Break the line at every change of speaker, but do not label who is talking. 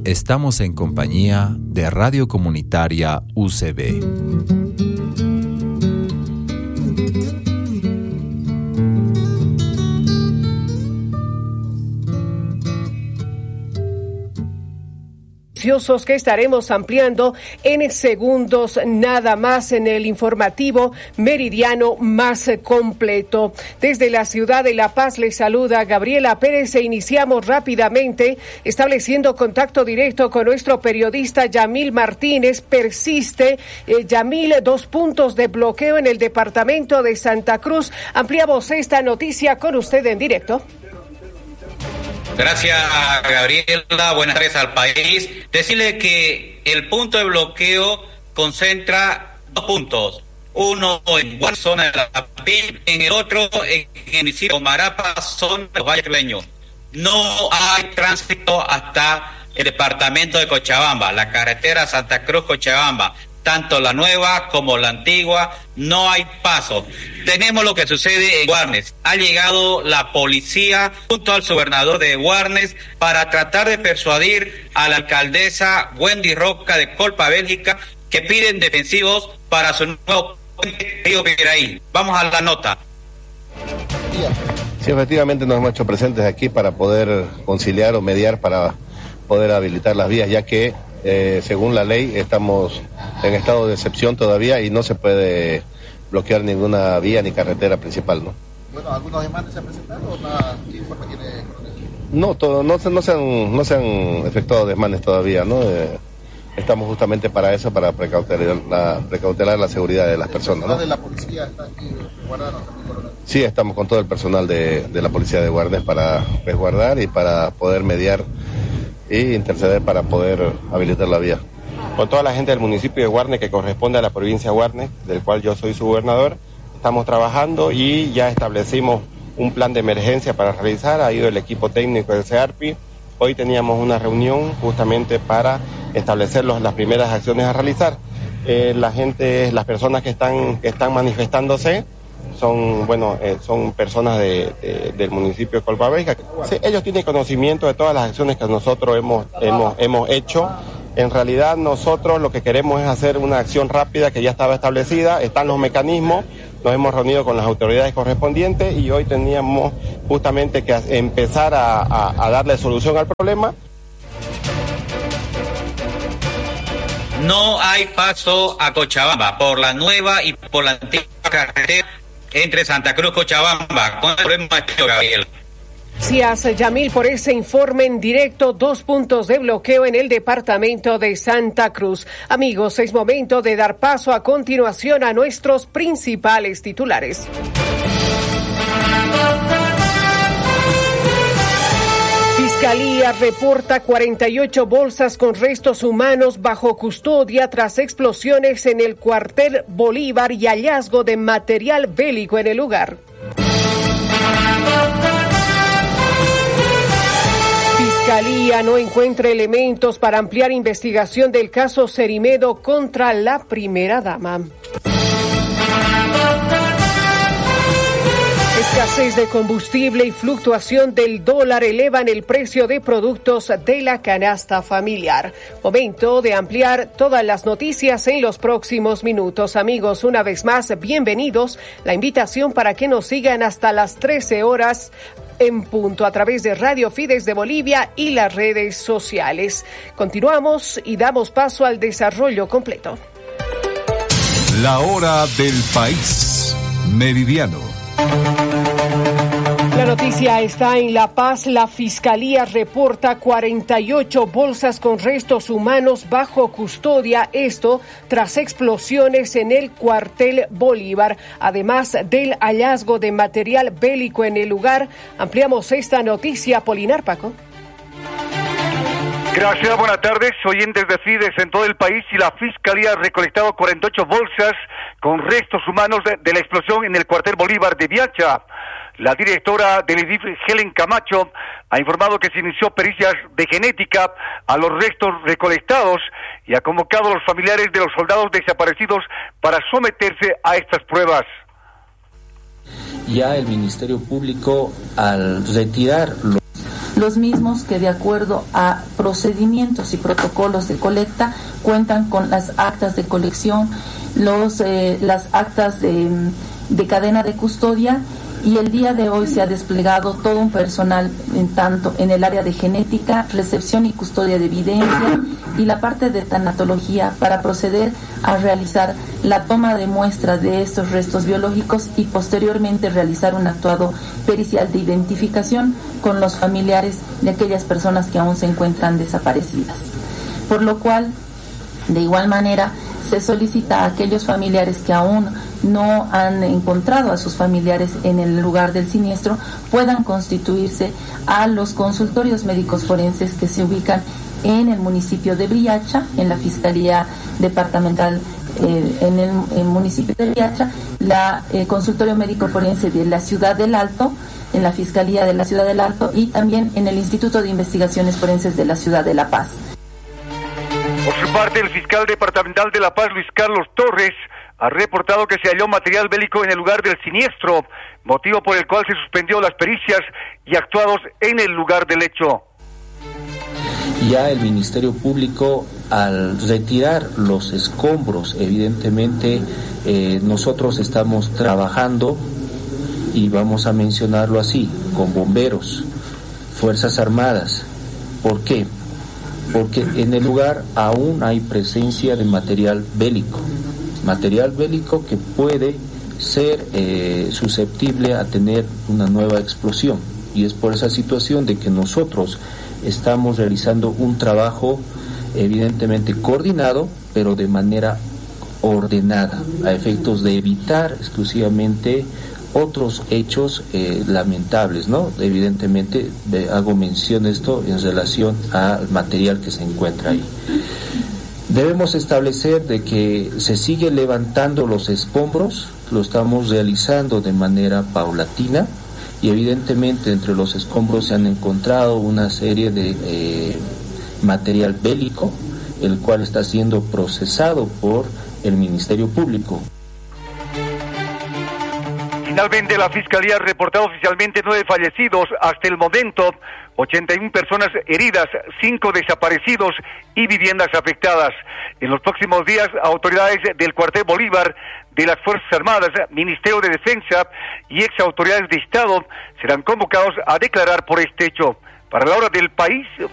Estamos en compañía de Radio Comunitaria UCB.
Que estaremos ampliando en segundos nada más en el informativo meridiano más completo. Desde la ciudad de La Paz les saluda Gabriela Pérez e iniciamos rápidamente estableciendo contacto directo con nuestro periodista Yamil Martínez. Persiste, Yamil, 2 puntos de bloqueo en el departamento de Santa Cruz. Ampliamos esta noticia con usted en directo.
Gracias, Gabriela. Buenas tardes al país. Decirle que el punto de bloqueo concentra 2 puntos. Uno en la zona de La Pil, en el otro en el municipio de Marapa, zona de los Valles Ribeños. No hay tránsito hasta el departamento de Cochabamba, la carretera Santa Cruz-Cochabamba. Tanto la nueva como la antigua, no hay paso. Tenemos lo que sucede en Guarnes. Ha llegado la policía junto al gobernador de Guarnes para tratar de persuadir a la alcaldesa Wendy Roca de Colpa, Bélgica, que piden defensivos para su nuevo puente Río Piraí. Vamos a la nota.
Sí, efectivamente nos hemos hecho presentes aquí para poder conciliar o mediar para poder habilitar las vías, ya que según la ley estamos en estado de excepción todavía y no se puede bloquear ninguna vía ni carretera principal, ¿no?
Bueno, ¿algunos demandas se han presentado o nada? ¿Qué informe tiene?
No se han efectuado desmanes todavía, ¿no? Estamos justamente para eso, para precautelar la seguridad de las personas, ¿no?
¿De la policía está aquí resguardado también, coronel?
Sí, estamos con todo el personal de la policía de Guarnes para resguardar y para poder mediar y interceder para poder habilitar la vía.
Con toda la gente del municipio de Guarnes que corresponde a la provincia de Guarnes, del cual yo soy su gobernador, estamos trabajando y ya establecimos un plan de emergencia para realizar. Ha ido el equipo técnico del CEARPI. Hoy teníamos una reunión justamente para establecer las primeras acciones a realizar. Las personas que están manifestándose son personas del municipio de Colpa Bélgica. Sí, ellos tienen conocimiento de todas las acciones que nosotros hemos hecho. En realidad nosotros lo que queremos es hacer una acción rápida que ya estaba establecida, están los mecanismos, nos hemos reunido con las autoridades correspondientes y hoy teníamos justamente que empezar a darle solución al problema.
No hay paso a Cochabamba por la nueva y por la antigua carretera entre Santa Cruz y Cochabamba. Con el problema de Gabriel.
Gracias, Yamil, por ese informe en directo. 2 puntos de bloqueo en el departamento de Santa Cruz. Amigos, es momento de dar paso a continuación a nuestros principales titulares. Fiscalía reporta 48 bolsas con restos humanos bajo custodia tras explosiones en el cuartel Bolívar y hallazgo de material bélico en el lugar. Fiscalía no encuentra elementos para ampliar investigación del caso Cerimedo contra la primera dama. Escasez de combustible y fluctuación del dólar elevan el precio de productos de la canasta familiar. Momento de ampliar todas las noticias en los próximos minutos. Amigos, una vez más, bienvenidos. La invitación para que nos sigan hasta las 13 horas en punto a través de Radio Fides de Bolivia y las redes sociales. Continuamos y damos paso al desarrollo completo.
La hora del país. Meridiano.
La noticia está en La Paz. La Fiscalía reporta 48 bolsas con restos humanos bajo custodia, esto tras explosiones en el cuartel Bolívar, además del hallazgo de material bélico en el lugar. Ampliamos esta noticia, Polinar Paco.
Gracias, buenas tardes, oyentes de Fides en todo el país. Y la Fiscalía ha recolectado 48 bolsas con restos humanos de la explosión en el cuartel Bolívar de Viacha. La directora del IDIF, Helen Camacho, ha informado que se inició pericias de genética a los restos recolectados y ha convocado a los familiares de los soldados desaparecidos para someterse a estas pruebas.
Ya el Ministerio Público, al retirar los Los mismos que de acuerdo a procedimientos y protocolos de colecta cuentan con las actas de colección, las actas de cadena de custodia, y el día de hoy se ha desplegado todo un personal tanto en el área de genética, recepción y custodia de evidencia y la parte de tanatología para proceder a realizar la toma de muestra de estos restos biológicos y posteriormente realizar un actuado pericial de identificación con los familiares de aquellas personas que aún se encuentran desaparecidas. Por lo cual, de igual manera, se solicita a aquellos familiares que aún no han encontrado a sus familiares en el lugar del siniestro puedan constituirse a los consultorios médicos forenses que se ubican en el municipio de Briacha, en la Fiscalía Departamental en el municipio de Briacha, consultorio médico forense de la Ciudad del Alto, en la Fiscalía de la Ciudad del Alto y también en el Instituto de Investigaciones Forenses de la Ciudad de La Paz.
Por su parte, el fiscal departamental de La Paz, Luis Carlos Torres, ha reportado que se halló material bélico en el lugar del siniestro, motivo por el cual se suspendió las pericias y actuados en el lugar del hecho.
Ya el Ministerio Público, al retirar los escombros, evidentemente nosotros estamos trabajando, y vamos a mencionarlo así, con bomberos, Fuerzas Armadas. ¿Por qué? Porque en el lugar aún hay presencia de material bélico que puede ser susceptible a tener una nueva explosión, y es por esa situación de que nosotros estamos realizando un trabajo evidentemente coordinado, pero de manera ordenada, a efectos de evitar exclusivamente otros hechos lamentables, ¿no? Evidentemente hago mención de esto en relación al material que se encuentra ahí. Debemos establecer de que se sigue levantando los escombros, lo estamos realizando de manera paulatina, y evidentemente entre los escombros se han encontrado una serie de material bélico, el cual está siendo procesado por el Ministerio Público.
Finalmente, la Fiscalía ha reportado oficialmente 9 fallecidos hasta el momento, 81 personas heridas, 5 desaparecidos y viviendas afectadas. En los próximos días, autoridades del Cuartel Bolívar, de las Fuerzas Armadas, Ministerio de Defensa y ex autoridades de Estado serán convocados a declarar por este hecho. Para la Hora del País,